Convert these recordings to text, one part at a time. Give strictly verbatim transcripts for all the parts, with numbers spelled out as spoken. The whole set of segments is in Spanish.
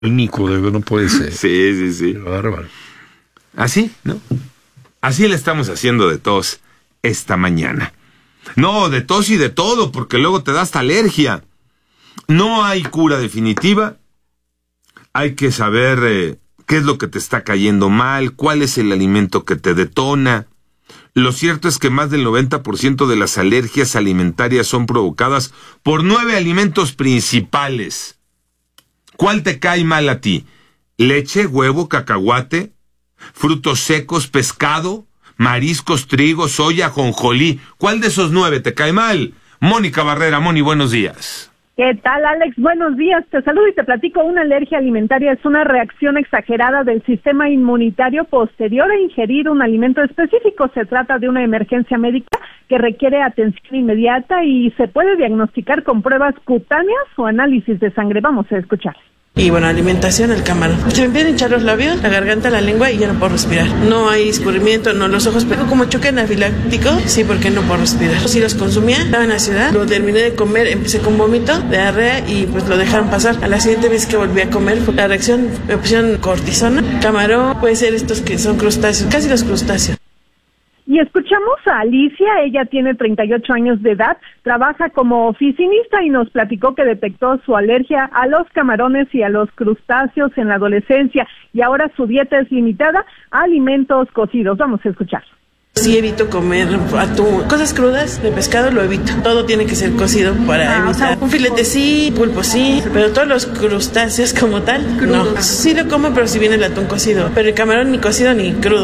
Nico, no puede ser. Sí, sí, sí. Qué bárbaro. Así, ¿no? Así le estamos haciendo de tos esta mañana. No, de tos y de todo, porque luego te da hasta alergia. No hay cura definitiva. Hay que saber eh, qué es lo que te está cayendo mal, cuál es el alimento que te detona. Lo cierto es que más del noventa por ciento de las alergias alimentarias son provocadas por nueve alimentos principales. ¿Cuál te cae mal a ti? ¿Leche, huevo, cacahuate, frutos secos, pescado, mariscos, trigo, soya, jonjolí? ¿Cuál de esos nueve te cae mal? Mónica Barrera. Moni, buenos días. ¿Qué tal, Alex? Buenos días. Te saludo y te platico. Una alergia alimentaria es una reacción exagerada del sistema inmunitario posterior a ingerir un alimento específico. Se trata de una emergencia médica que requiere atención inmediata y se puede diagnosticar con pruebas cutáneas o análisis de sangre. Vamos a escuchar. Y bueno, alimentación, el camarón. Se me empiezan a hinchar los labios, la garganta, la lengua y ya no puedo respirar. No hay escurrimiento, no los ojos, pero como choque anafiláctico, sí, porque no puedo respirar. Si los consumía, estaba en la ciudad, lo terminé de comer, empecé con vómito, diarrea y pues lo dejaron pasar. A la siguiente vez que volví a comer, la reacción, me pusieron cortisona. Camarón, puede ser estos que son crustáceos, casi los crustáceos. Y escuchamos a Alicia, ella tiene treinta y ocho años de edad, trabaja como oficinista y nos platicó que detectó su alergia a los camarones y a los crustáceos en la adolescencia y ahora su dieta es limitada a alimentos cocidos. Vamos a escuchar. Sí evito comer atún, cosas crudas de pescado lo evito. Todo tiene que ser cocido para ah, evitar. Un filete sí, pulpo sí, pero todos los crustáceos como tal, crudo. No. Sí lo como, pero si viene el atún cocido, pero el camarón ni cocido ni crudo.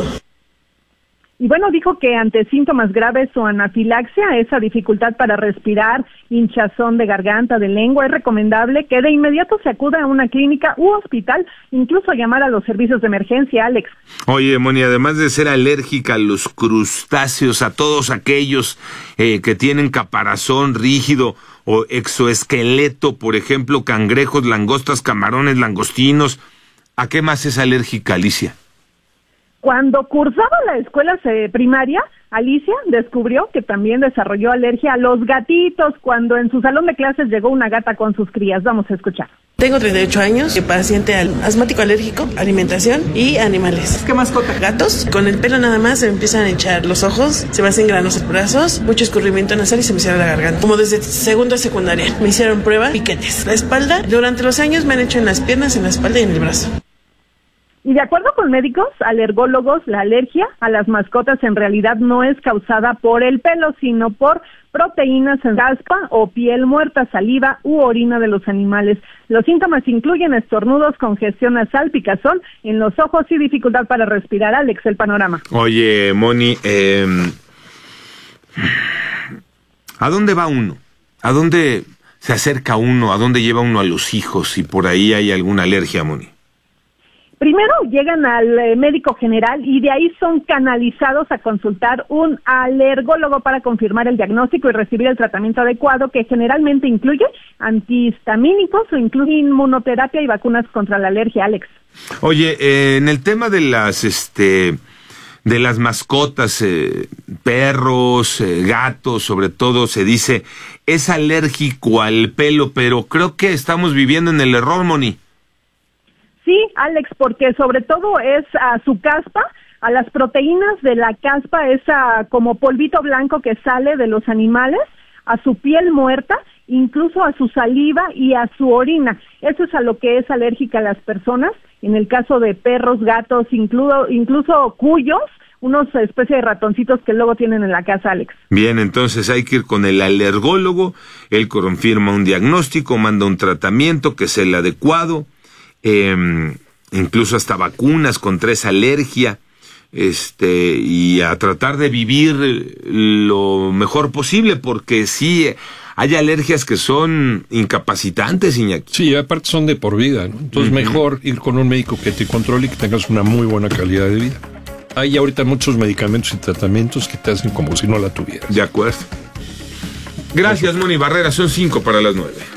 Y bueno, dijo que ante síntomas graves o anafilaxia, esa dificultad para respirar, hinchazón de garganta, de lengua, es recomendable que de inmediato se acuda a una clínica u hospital, incluso llamar a los servicios de emergencia, Alex. Oye, Moni, además de ser alérgica a los crustáceos, a todos aquellos eh, que tienen caparazón rígido o exoesqueleto, por ejemplo, cangrejos, langostas, camarones, langostinos, ¿a qué más es alérgica, Alicia? Cuando cursaba la escuela primaria, Alicia descubrió que también desarrolló alergia a los gatitos cuando en su salón de clases llegó una gata con sus crías. Vamos a escuchar. Tengo treinta y ocho años, paciente asmático alérgico, alimentación y animales. ¿Qué mascota? Gatos. Con el pelo nada más se me empiezan a hinchar los ojos, se me hacen granos los brazos, mucho escurrimiento nasal y se me cierra la garganta. Como desde segundo a secundaria. Me hicieron prueba, piquetes. La espalda, durante los años me han hecho en las piernas, en la espalda y en el brazo. Y de acuerdo con médicos, alergólogos, la alergia a las mascotas en realidad no es causada por el pelo, sino por proteínas en caspa o piel muerta, saliva u orina de los animales. Los síntomas incluyen estornudos, congestión nasal, picazón en los ojos y dificultad para respirar. Alex, el panorama. Oye, Moni, eh, ¿a dónde va uno? ¿A dónde se acerca uno? ¿A dónde lleva uno a los hijos si por ahí hay alguna alergia, Moni? Primero llegan al eh, médico general y de ahí son canalizados a consultar un alergólogo para confirmar el diagnóstico y recibir el tratamiento adecuado, que generalmente incluye antihistamínicos o incluye inmunoterapia y vacunas contra la alergia, Alex. Oye, eh, en el tema de las este de las mascotas, eh, perros, eh, gatos, sobre todo se dice es alérgico al pelo, pero creo que estamos viviendo en el error, Moni. Sí, Alex, porque sobre todo es a su caspa, a las proteínas de la caspa, esa como polvito blanco que sale de los animales, a su piel muerta, incluso a su saliva y a su orina. Eso es a lo que es alérgica a las personas. En el caso de perros, gatos, incluso, incluso cuyos, unos especie de ratoncitos que luego tienen en la casa, Alex. Bien, entonces hay que ir con el alergólogo, él confirma un diagnóstico, manda un tratamiento que es el adecuado. Eh, incluso hasta vacunas contra esa alergia, este, y a tratar de vivir lo mejor posible, porque sí hay alergias que son incapacitantes, Iñaki. Sí, aparte son de por vida, ¿no? Entonces uh-huh. mejor ir con un médico que te controle y que tengas una muy buena calidad de vida. Hay ahorita muchos medicamentos y tratamientos que te hacen como si no la tuvieras. De acuerdo. Gracias, Moni Barrera, son cinco para las nueve.